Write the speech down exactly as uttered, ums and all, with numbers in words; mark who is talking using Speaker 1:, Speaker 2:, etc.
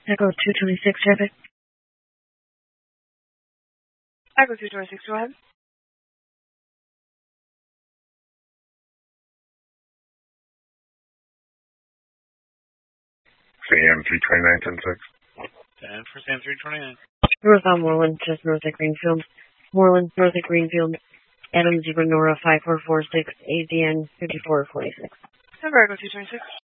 Speaker 1: Echo two twenty-six traffic.
Speaker 2: Echo two twenty-six, go ahead.
Speaker 3: Sam three twenty-nine ten six.
Speaker 4: ten for Sam three twenty-nine.
Speaker 1: Northbound Moreland, just north of Greenfield. Moreland, north of Greenfield. Adam Zebra Nora five four four six, A D N fifty-four forty-six.
Speaker 2: Number Echo two twenty-six.